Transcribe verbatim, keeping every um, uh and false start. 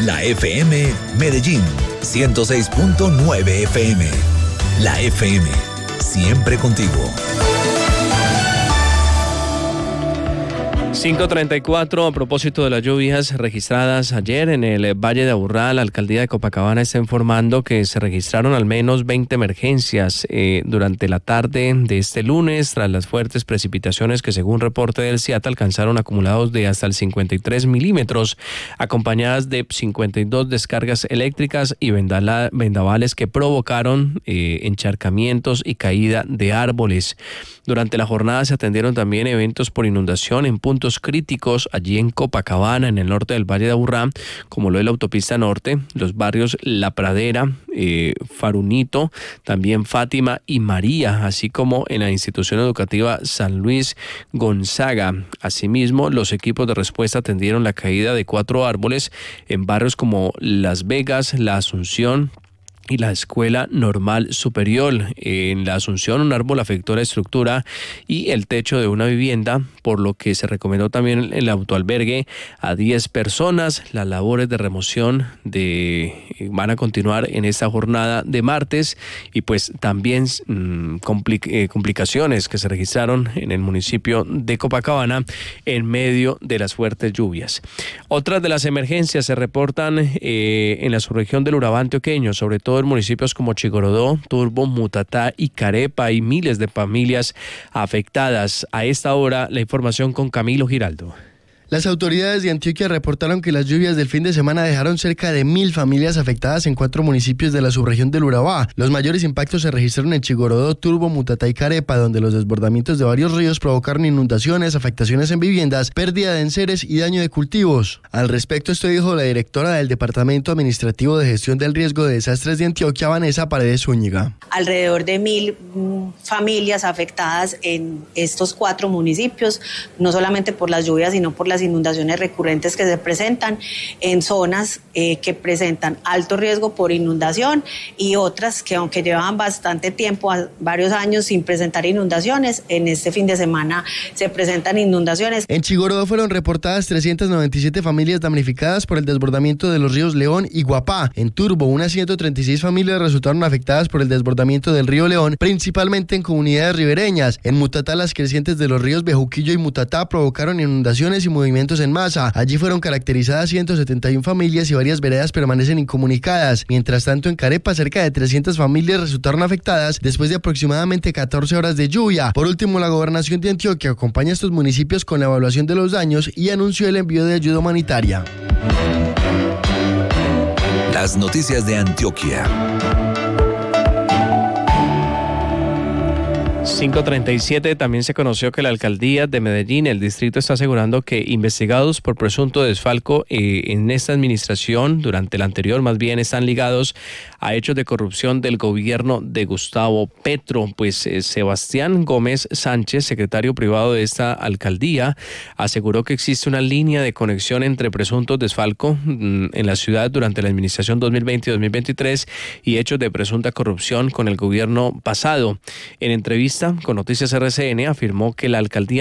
La F M Medellín, ciento seis punto nueve F M. La F M, siempre contigo. cinco treinta y cuatro, a propósito de las lluvias registradas ayer en el Valle de Aburrá, la alcaldía de Copacabana está informando que se registraron al menos veinte emergencias eh, durante la tarde de este lunes tras las fuertes precipitaciones que, según reporte del SIAT, alcanzaron acumulados de hasta el cincuenta y tres milímetros, acompañadas de cincuenta y dos descargas eléctricas y vendala, vendavales que provocaron eh, encharcamientos y caída de árboles. Durante la jornada se atendieron también eventos por inundación en puntos críticos allí en Copacabana, en el norte del Valle de Aburrá, como lo de la autopista norte, los barrios La Pradera, eh, Farunito, también Fátima y María, así como en la institución educativa San Luis Gonzaga. Asimismo, los equipos de respuesta atendieron la caída de cuatro árboles en barrios como Las Vegas, La Asunción y la Escuela Normal Superior. En la Asunción, un árbol afectó la estructura y el techo de una vivienda, por lo que se recomendó también el autoalbergue a diez personas. Las labores de remoción de van a continuar en esta jornada de martes y pues también mmm, complic- eh, complicaciones que se registraron en el municipio de Copacabana en medio de las fuertes lluvias. Otras de las emergencias se reportan eh, en la subregión del Urabá antioqueño, sobre todo en municipios como Chigorodó, Turbo, Mutatá y Carepa. Hay miles de familias afectadas. A esta hora, la información con Camilo Giraldo. Las autoridades de Antioquia reportaron que las lluvias del fin de semana dejaron cerca de mil familias afectadas en cuatro municipios de la subregión del Urabá. Los mayores impactos se registraron en Chigorodó, Turbo, Mutatá y Carepa, donde los desbordamientos de varios ríos provocaron inundaciones, afectaciones en viviendas, pérdida de enseres y daño de cultivos. Al respecto, esto dijo la directora del Departamento Administrativo de Gestión del Riesgo de Desastres de Antioquia, Vanessa Paredes Zúñiga. Alrededor de mil mm, familias afectadas en estos cuatro municipios, no solamente por las lluvias, sino por las inundaciones recurrentes que se presentan en zonas eh, que presentan alto riesgo por inundación y otras que, aunque llevan bastante tiempo, varios años sin presentar inundaciones, en este fin de semana se presentan inundaciones. En Chigorodó fueron reportadas trescientas noventa y siete familias damnificadas por el desbordamiento de los ríos León y Guapá. En Turbo, unas ciento treinta y seis familias resultaron afectadas por el desbordamiento del río León, principalmente en comunidades ribereñas. En Mutatá, las crecientes de los ríos Bejuquillo y Mutatá provocaron inundaciones y movimientos en masa. Allí fueron caracterizadas ciento setenta y una familias y varias veredas permanecen incomunicadas. Mientras tanto, en Carepa, cerca de trescientas familias resultaron afectadas después de aproximadamente catorce horas de lluvia. Por último, la Gobernación de Antioquia acompaña a estos municipios con la evaluación de los daños y anunció el envío de ayuda humanitaria. Las noticias de Antioquia. cinco treinta y siete, también se conoció que la alcaldía de Medellín, el distrito, está asegurando que investigados por presunto desfalco eh, en esta administración, durante la anterior más bien, están ligados a hechos de corrupción del gobierno de Gustavo Petro. Pues eh, Sebastián Gómez Sánchez, secretario privado de esta alcaldía, aseguró que existe una línea de conexión entre presuntos desfalco mmm, en la ciudad durante la administración dos mil veinte y dos mil veintitrés y hechos de presunta corrupción con el gobierno pasado. En entrevista con Noticias R C N afirmó que la alcaldía